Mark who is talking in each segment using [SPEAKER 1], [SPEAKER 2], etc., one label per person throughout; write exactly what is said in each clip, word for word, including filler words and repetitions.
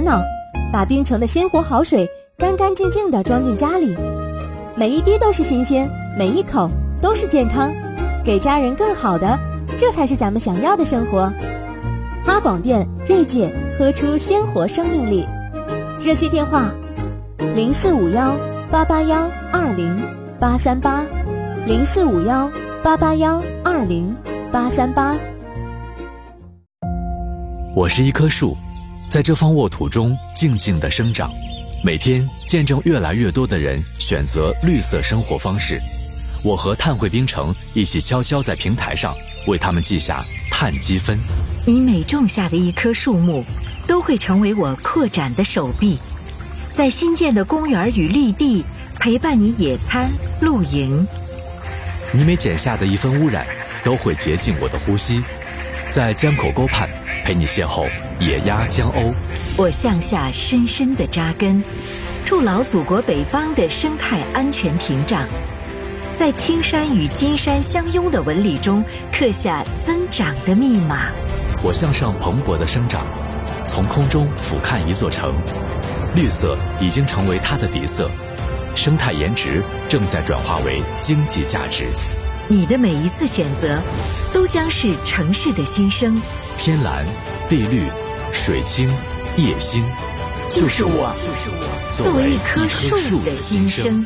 [SPEAKER 1] 恼，把冰城的鲜活好水干干净净地装进家里，每一滴都是新鲜，每一口都是健康，给家人更好的，这才是咱们想要的生活。花广电，锐界，喝出鲜活生命力。热线电话零四五幺八八幺二零八三八，零四五幺八八幺二零八三八。
[SPEAKER 2] 我是一棵树，在这方沃土中静静地生长，每天见证越来越多的人选择绿色生活方式。我和碳汇冰城一起悄悄在平台上为他们记下碳积分。
[SPEAKER 3] 你每种下的一棵树木，都会成为我扩展的手臂，在新建的公园与绿地陪伴你野餐露营。
[SPEAKER 2] 你每减下的一分污染，都会洁净我的呼吸，在江口沟畔陪你邂逅野鸭江鸥。
[SPEAKER 3] 我向下深深地扎根，筑牢祖国北方的生态安全屏障，在青山与金山相拥的纹理中刻下增长的密码。
[SPEAKER 2] 我向上蓬勃的生长，从空中俯瞰一座城，绿色已经成为它的底色，生态颜值正在转化为经济价值。
[SPEAKER 3] 你的每一次选择，都将是城市的新生。
[SPEAKER 2] 天蓝、地绿、水清、夜星，
[SPEAKER 3] 就是我，就是我，作为一棵树的新生。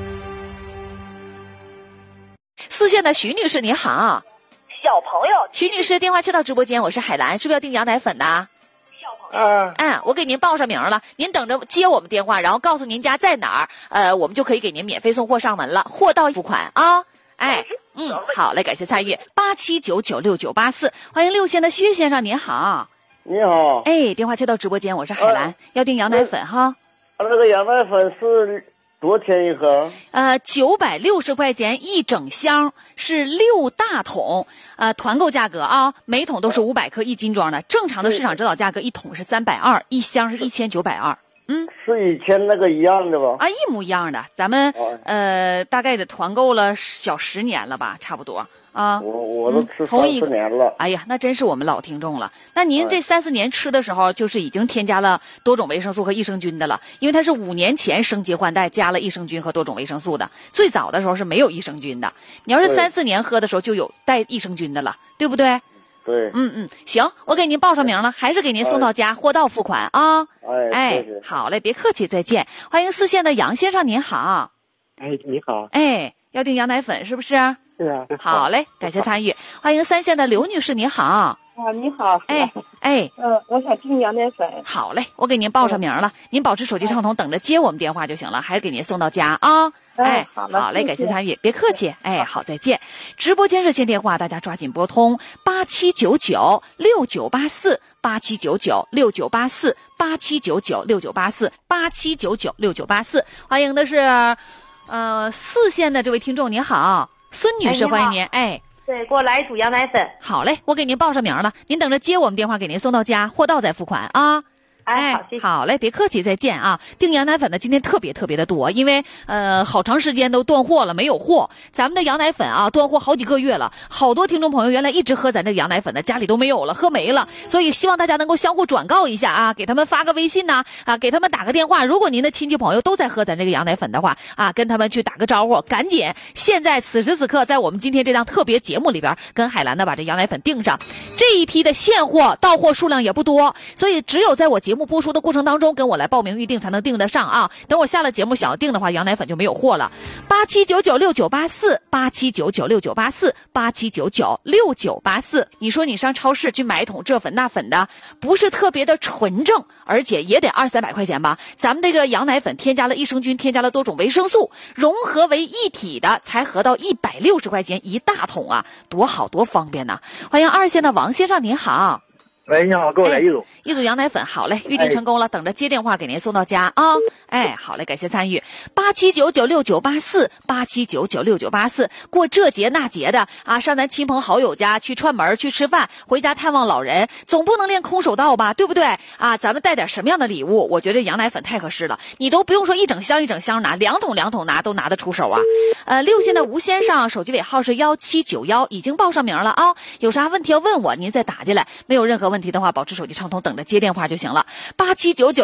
[SPEAKER 4] 四线的徐女士，你好。
[SPEAKER 5] 小朋友，
[SPEAKER 4] 徐女士，电话接到直播间，我是海兰，是不是要订羊奶粉的？
[SPEAKER 5] 小朋友，嗯，
[SPEAKER 4] 哎，我给您报上名了，您等着接我们电话，然后告诉您家在哪儿，呃，我们就可以给您免费送货上门了，货到付款啊。哎，嗯，好嘞，感谢参与，八七九九六九八四，欢迎六线的薛先生，您好。
[SPEAKER 6] 你好。
[SPEAKER 4] 哎，电话接到直播间，我是海兰，呃、要订羊奶粉哈。
[SPEAKER 6] 那个羊奶粉是多少钱一盒？
[SPEAKER 4] 呃，九百六十块钱一整箱，是六大桶，呃，团购价格啊，每桶都是五百克一斤装的，正常的市场指导价格一桶是三百二，一箱是一千九百二。嗯，
[SPEAKER 6] 是以前那个一样的吧？
[SPEAKER 4] 啊，一模一样的。咱们、哦、呃，大概得团购了小十年了吧，差不多啊。
[SPEAKER 6] 我我都吃三四年了、嗯。
[SPEAKER 4] 哎呀，那真是我们老听众了。那您这三四年吃的时候，就是已经添加了多种维生素和益生菌的了，因为它是五年前升级换代加了益生菌和多种维生素的。最早的时候是没有益生菌的，你要是三四年喝的时候就有带益生菌的了，对不对？
[SPEAKER 6] 对，
[SPEAKER 4] 嗯嗯，行，我给您报上名了，还是给您送到家，哎、货到付款啊。
[SPEAKER 6] 哎，
[SPEAKER 4] 哎，好嘞，别客气，再见。欢迎四线的杨先生，您好。
[SPEAKER 7] 哎，你好。
[SPEAKER 4] 哎，要订羊奶粉是不是？
[SPEAKER 7] 是啊。
[SPEAKER 4] 好嘞，感谢参与。欢迎三线的刘女士，您好。
[SPEAKER 8] 啊，你好。
[SPEAKER 4] 哎哎，
[SPEAKER 8] 呃，我想订羊奶粉。
[SPEAKER 4] 好嘞，我给您报上名了，您保持手机畅通，等着接我们电话就行了，还是给您送到家啊。哎，
[SPEAKER 8] 好
[SPEAKER 4] 好嘞，感谢参与，别客气。哎，好，再见。直播间热线电话，大家抓紧拨通八七九九六九八四八七九九六九八四八七九九六九八四八七九九六九八四。欢迎的是，呃，四线的这位听众，您好，孙女士，欢迎您。哎，
[SPEAKER 8] 对，给我来一组羊奶粉。
[SPEAKER 4] 好嘞，我给您报上名了，您等着接我们电话，给您送到家，货到再付款啊。
[SPEAKER 8] 哎，好，谢谢。
[SPEAKER 4] 好嘞，别客气，再见啊！订羊奶粉的今天特别特别的多，因为呃，好长时间都断货了，没有货。咱们的羊奶粉啊，断货好几个月了，好多听众朋友原来一直喝咱这个羊奶粉的，家里都没有了，喝没了。所以希望大家能够相互转告一下啊，给他们发个微信呐、啊，啊，给他们打个电话。如果您的亲戚朋友都在喝咱这个羊奶粉的话啊，跟他们去打个招呼，赶紧现在此时此刻在我们今天这档特别节目里边，跟海兰的把这羊奶粉订上。这一批的现货到货数量也不多，所以只有在我节目播出的过程当中跟我来报名预定才能订得上啊！等我下了节目想要订的话，羊奶粉就没有货了。八七九九六九八四八七九九六九八四八七九九六九八四。你说你上超市去买一桶这粉那粉的，不是特别的纯正，而且也得二三百块钱吧？咱们这个羊奶粉添加了益生菌，添加了多种维生素，融合为一体的，才合到一百六十块钱一大桶啊，多好多方便呐！欢迎二线的王先生，您好。
[SPEAKER 7] 喂，你好，给我来一组、
[SPEAKER 4] 哎、一组羊奶粉，好嘞，预定成功了，哎、等着接电话给您送到家啊！哎，好嘞，感谢参与，八七九九六九八四八七九九六九八四。过这节那节的啊，上咱亲朋好友家去串门去吃饭，回家探望老人，总不能练空手道吧，对不对啊？咱们带点什么样的礼物？我觉得羊奶粉太合适了，你都不用说一整箱一整箱拿，两桶两桶拿都拿得出手啊！呃，六线的吴先生，手机尾号是幺七九幺，已经报上名了啊！有啥问题要问我，您再打进来，没有任何问题。问题的话，保持手机畅通，等着接电话就行了。八七九九